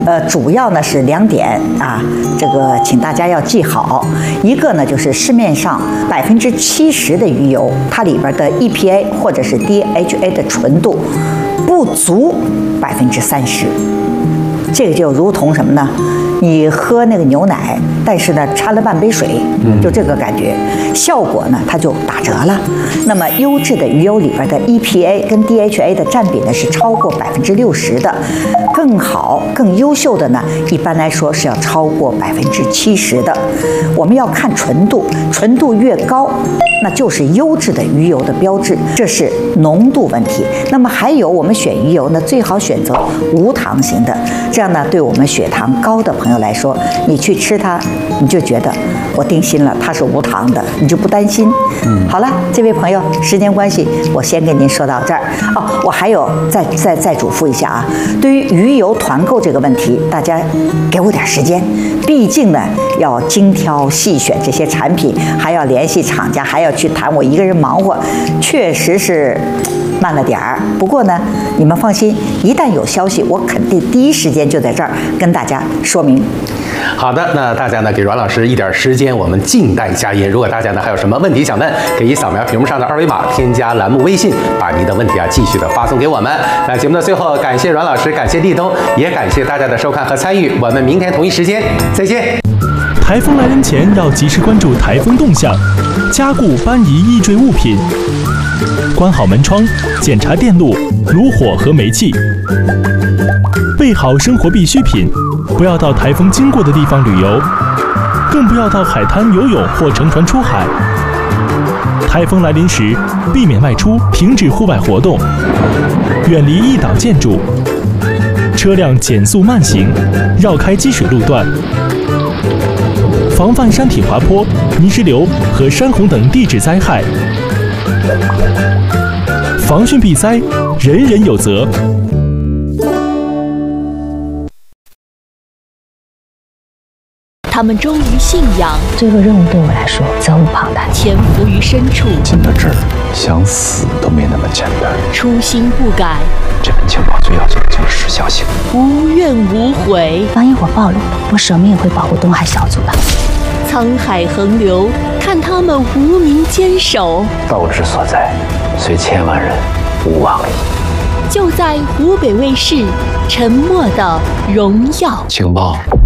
主要呢是2点啊，这个请大家要记好。一个呢就是市面上70%的鱼油，它里边的 EPA 或者是 DHA 的纯度不足30%。这个就如同什么呢？你喝那个牛奶，但是呢掺了半杯水，就这个感觉，效果呢它就打折了。那么优质的鱼油里边的 EPA 跟 DHA 的占比呢是超过60%的，更好、更优秀的呢，一般来说是要超过70%的。我们要看纯度，纯度越高，那就是优质的鱼油的标志，这是浓度问题。那么还有我们选鱼油呢，最好选择无糖型的，这样呢对我们血糖高的朋友来说，你去吃它，你就觉得我定心了，它是无糖的，你就不担心。好了，这位朋友，时间关系，我先跟您说到这儿。哦，我还有再嘱咐一下啊，对于鱼油团购这个问题，大家给我点时间，毕竟呢要精挑细选这些产品，还要联系厂家，还要去谈，我一个人忙活，确实是慢了点儿。不过呢，你们放心，一旦有消息，我肯定第一时间就在这儿跟大家说明。 好的，那大家呢给阮老师一点时间，我们静待佳音。如果大家呢还有什么问题想问，可以扫描屏幕上的2维码，添加栏目微信，把您的问题继续的发送给我们。那节目的最后，感谢阮老师，感谢立冬，也感谢大家的收看和参与。我们明天同一时间再见。 台风来临前要及时关注台风动向，加固搬移易坠物品，关好门窗，检查电路、炉火和煤气，备好生活必需品，不要到台风经过的地方旅游，更不要到海滩游泳或乘船出海。台风来临时，避免外出，停止户外活动，远离易倒建筑，车辆减速慢行，绕开积水路段，防范山体滑坡、泥石流和山洪等地质灾害。防汛避灾，人人有责。 他们忠于信仰， 这个任务对我来说责无旁贷， 潜伏于深处， 进到这儿，想死都没那么简单。 初心不改， 这份情报最要紧的就是时效性， 无怨无悔。 万一我暴露了，我舍命也会保护东海小组的。 沧海横流，看他们无名坚守。 道之所在，虽千万人，吾往矣。 就在湖北卫视《沉默的荣耀》。 情报